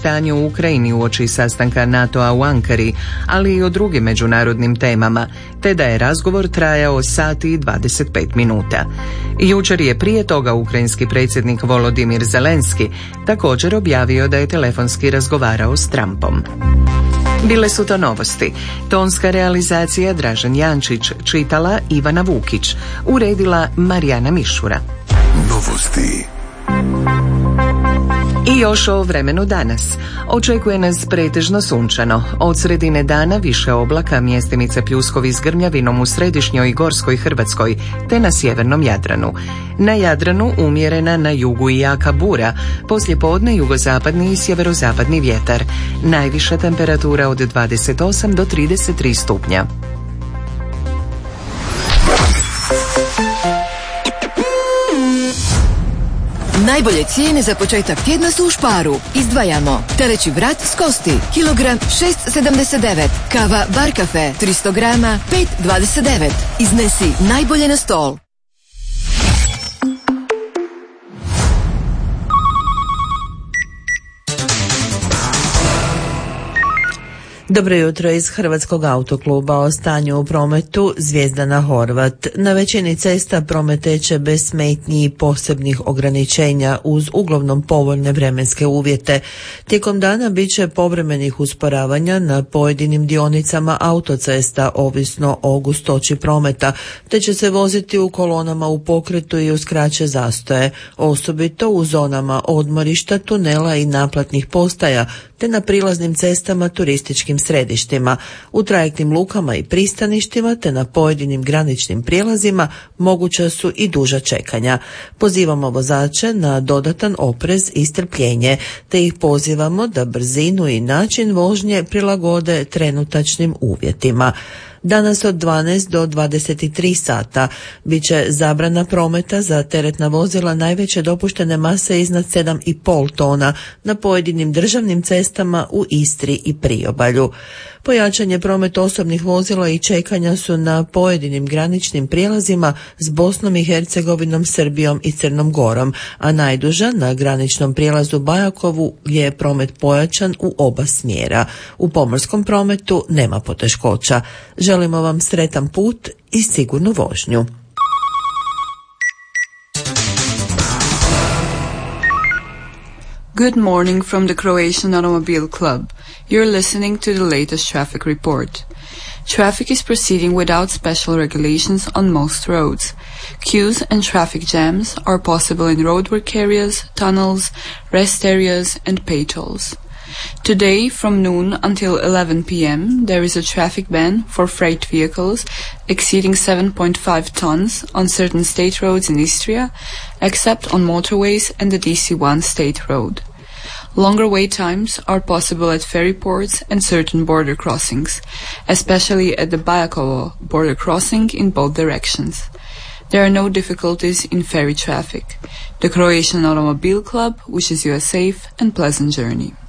stanju u Ukrajini uoči sastanka NATO-a u Ankari, ali i o drugim međunarodnim temama, te da je razgovor trajao sat i 25 minuta. Jučer je prije toga ukrajinski predsjednik Volodimir Zelenski također objavio da je telefonski razgovarao s Trumpom. Bile su to novosti. Tonska realizacija Dražen Jančić, čitala Ivana Vukić, uredila Marijana Mišura. Novosti. I još o vremenu danas. Očekuje nas pretežno sunčano. Od sredine dana više oblaka, mjestimice pljuskovi s grmljavinom u središnjoj i gorskoj Hrvatskoj, te na sjevernom Jadranu. Na Jadranu umjerena, na jugu i jaka bura, poslijepodne jugozapadni i sjeverozapadni vjetar. Najviša temperatura od 28 do 33 stupnja. Najbolje cijene za početak tjedna su u Sparu. Izdvajamo teleći vrat s kosti, kilogram 6,79. Kava Bar Cafe 300 grama 5,29. Iznesi najbolje na stol. Dobro jutro iz Hrvatskog autokluba. O stanju u prometu Zvjezdana Horvat. Na većini cesta promet teče bez smetnji i posebnih ograničenja uz uglavnom povoljne vremenske uvjete. Tijekom dana bit će povremenih usporavanja na pojedinim dionicama autocesta ovisno o gustoći prometa, te će se voziti u kolonama u pokretu i uz kraće zastoje, osobito u zonama odmorišta, tunela i naplatnih postaja, te na prilaznim cestama turističkim središtima, u trajektnim lukama i pristaništima, te na pojedinim graničnim prijelazima moguća su i duža čekanja. Pozivamo vozače na dodatan oprez i strpljenje, te ih pozivamo da brzinu i način vožnje prilagode trenutačnim uvjetima. Danas od 12 do 23 sata bit će zabrana prometa za teretna vozila najveće dopuštene mase iznad 7,5 tona na pojedinim državnim cestama u Istri i Priobalju. Pojačanje prometa osobnih vozila i čekanja su na pojedinim graničnim prijelazima s Bosnom i Hercegovinom, Srbijom i Crnom Gorom, a najduža na graničnom prijelazu Bajakovu je promet pojačan u oba smjera. U pomorskom prometu nema poteškoća. Želimo vam sretan put i sigurnu vožnju. Good morning from the Croatian Automobile Club. You're listening to the latest traffic report. Traffic is proceeding without special regulations on most roads. Queues and traffic jams are possible in roadwork areas, tunnels, rest areas, and pay tolls. Today, from noon until 11 p.m., there is a traffic ban for freight vehicles exceeding 7.5 tons on certain state roads in Istria, except on motorways and the DC1 state road. Longer wait times are possible at ferry ports and certain border crossings, especially at the Bajakovo border crossing in both directions. There are no difficulties in ferry traffic. The Croatian Automobile Club wishes you a safe and pleasant journey.